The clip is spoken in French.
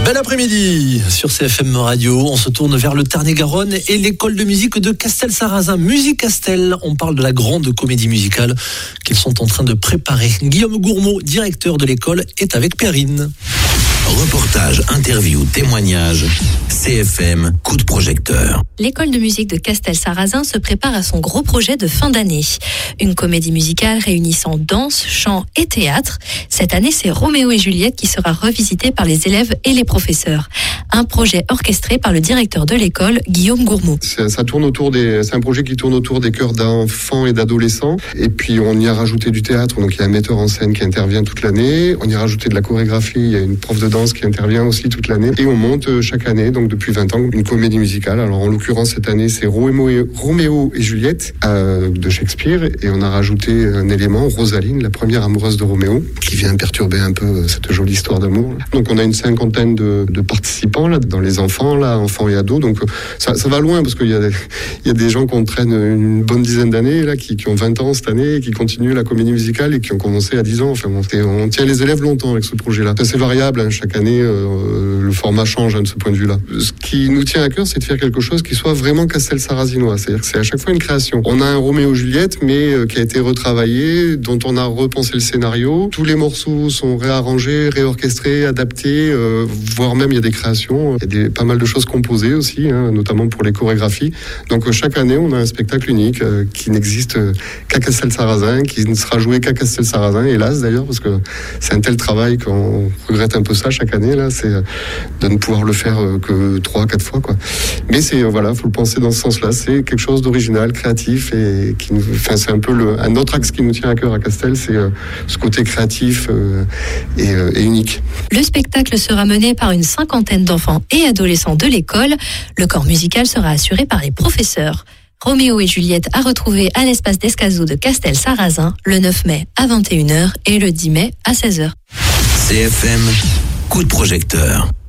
Bel après-midi sur CFM Radio. On se tourne vers le Tarn-et-Garonne et l'école de musique de Castel-Sarrazin. Musique Castel, on parle de la grande comédie musicale qu'ils sont en train de préparer. Guillaume Gourmaud, directeur de l'école, est avec Perrine. Reportage, interview, témoignage, CFM, coup de projecteur. L'école de musique de Castel-Sarrazin se prépare à son gros projet de fin d'année. Une comédie musicale réunissant danse, chant et théâtre. Cette année, c'est Roméo et Juliette qui sera revisité par les élèves et les professeurs. Un projet orchestré par le directeur de l'école, Guillaume Gourmaud. C'est un projet qui tourne autour des chœurs d'enfants et d'adolescents. Et puis, on y a rajouté du théâtre. Donc, il y a un metteur en scène qui intervient toute l'année. On y a rajouté de la chorégraphie. Il y a une prof de danse qui intervient aussi toute l'année. Et on monte chaque année, donc depuis 20 ans, une comédie musicale. Alors, en l'occurrence, cette année, c'est Roméo et Juliette de Shakespeare. Et on a rajouté un élément, Rosaline, la première amoureuse de Roméo, qui vient perturber un peu cette jolie histoire d'amour. Donc, on a une cinquantaine de participants, là, dans les enfants, là, enfants et ados. Donc, ça va loin, parce qu'il y a des gens qu'on traîne une bonne dizaine d'années, là, qui ont 20 ans cette année, et qui continuent la comédie musicale et qui ont commencé à 10 ans. Enfin, on tient les élèves longtemps avec ce projet-là. C'est variable, hein, chaque année, le format change, hein, de ce point de vue-là. Ce qui nous tient à cœur, c'est de faire quelque chose qui soit vraiment Castel-Sarrazinois. C'est-à-dire que c'est à chaque fois une création. On a un Roméo-Juliette, mais qui a été retravaillé, dont on a repensé le scénario. Tous les morceaux sont réarrangés, réorchestrés, adaptés, voire même il y a des créations. Il y a pas mal de choses composées aussi, hein, notamment pour les chorégraphies. Donc chaque année, on a un spectacle unique qui n'existe qu'à Castel-Sarrazin, qui ne sera joué qu'à Castel-Sarrazin, hélas d'ailleurs, parce que c'est un tel travail qu'on regrette un peu ça chaque année, là, c'est de ne pouvoir le faire que 3-4 fois, quoi. Mais c'est, faut le penser dans ce sens-là, c'est quelque chose d'original, créatif, et c'est un peu un autre axe qui nous tient à cœur à Castel, c'est ce côté créatif et unique. Le spectacle sera mené par une cinquantaine d'enfants et adolescents de l'école. Le corps musical sera assuré par les professeurs. Roméo et Juliette à retrouver à l'espace d'Escazot de Castel-Sarrazin le 9 mai à 21h et le 10 mai à 16h. CFM, coup de projecteur.